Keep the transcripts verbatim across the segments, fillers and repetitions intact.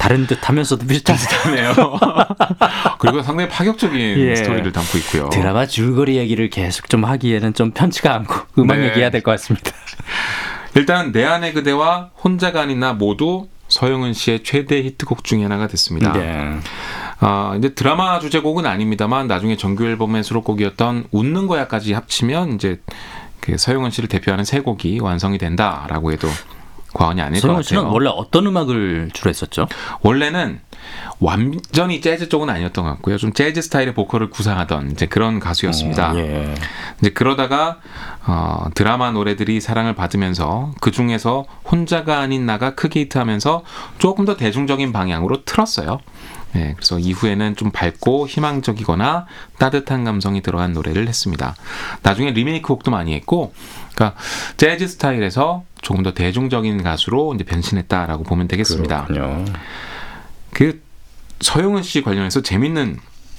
다른 듯 하면서도 비슷하네요. 그리고 상당히 파격적인 예. 스토리를 담고 있고요. 드라마 줄거리 얘기를 계속 좀 하기에는 좀 편치가 않고 음악 네. 얘기해야 될 것 같습니다. 일단 내 안의 그대와 혼자가 아닌 나 모두 서영은 씨의 최대 히트곡 중에 하나가 됐습니다. 네. 아, 이제 드라마 주제곡은 아닙니다만 나중에 정규 앨범의 수록곡이었던 웃는 거야까지 합치면 이제 그 서영은 씨를 대표하는 세 곡이 완성이 된다라고 해도 과언이 아닐 것 같아요. 서영은 씨는 원래 어떤 음악을 주로 했었죠? 원래는 완전히 재즈 쪽은 아니었던 것 같고요. 좀 재즈 스타일의 보컬을 구사하던 이제 그런 가수였습니다. 어, 예. 이제 그러다가 어, 드라마 노래들이 사랑을 받으면서 그 중에서 혼자가 아닌 나가 크게 히트하면서 조금 더 대중적인 방향으로 틀었어요. 네, 그래서 이후에는 좀 밝고 희망적이거나 따뜻한 감성이 들어간 노래를 했습니다. 나중에 리메이크 곡도 많이 했고, 그러니까 재즈 스타일에서 조금 더 대중적인 가수로 이제 변신했다라고 보면 되겠습니다. 그렇군요. 그 서영은 씨 관련해서 재밌는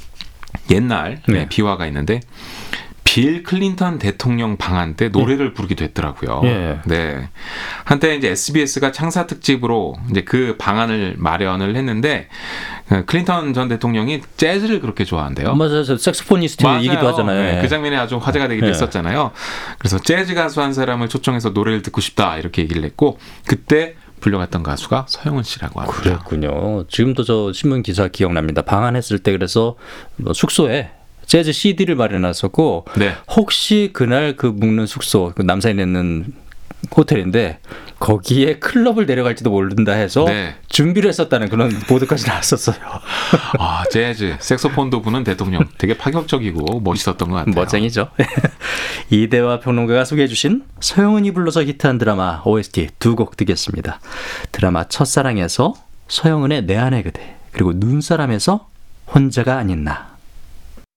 옛날 네. 비화가 있는데 빌 클린턴 대통령 방한 때 노래를 네. 부르기도 했더라고요. 예. 네. 한때 이제 에스비에스가 창사 특집으로 이제 그 방안을 마련을 했는데 클린턴 전 대통령이 재즈를 그렇게 좋아한대요. 맞아요. 색소포니스트이기도 하잖아요. 네. 그 장면이 아주 화제가 되기도 네. 했었잖아요. 그래서 재즈 가수 한 사람을 초청해서 노래를 듣고 싶다 이렇게 얘기를 했고 그때 불려갔던 가수가 서영은 씨라고 합니다. 그랬군요. 지금도 저 신문 기사 기억납니다. 방한했을 때 그래서 뭐 숙소에 재즈 씨디를 마련했었고 네. 혹시 그날 그 묵는 숙소 그 남산에 있는 호텔인데 거기에 클럽을 데려갈지도 모른다 해서 네. 준비를 했었다는 그런 보도까지 나왔었어요. 아, 재즈, 색소폰도 부는 대통령 되게 파격적이고 멋있었던 것 같아요. 멋쟁이죠. 이대화 평론가가 소개해 주신 서영은이 불러서 히트한 드라마 오에스티 두 곡 듣겠습니다. 드라마 첫사랑에서 서영은의 내 안의 그대 그리고 눈사람에서 혼자가 아닌 나.